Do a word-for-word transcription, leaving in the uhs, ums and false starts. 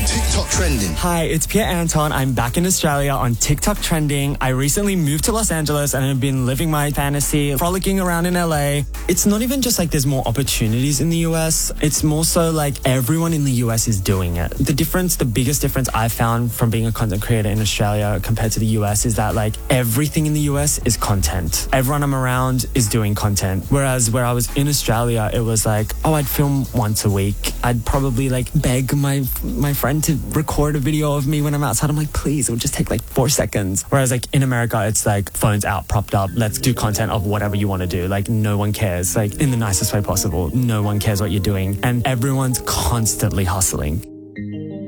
TikTok Trending. Hi, it's Pierre Anton. I'm back in Australia on TikTok Trending. I recently moved to Los Angeles and I've been living my fantasy, frolicking around in L A. It's not even just like there's more opportunities in the U S. It's more so like everyone in the U S is doing it. The difference, the biggest difference I found from being a content creator in Australia compared to the U S is that like everything in the U S is content. Everyone I'm around is doing content. Whereas where I was in Australia, it was like, oh, I'd film once a week. I'd probably like beg my my friend to record a video of me when I'm outside. I'm like, please, it would just take like four seconds. Whereas like in America, it's like phones out, propped up. Let's do content of whatever you want to do. Like no one cares, like in the nicest way possible. No one cares what you're doing. And everyone's constantly hustling.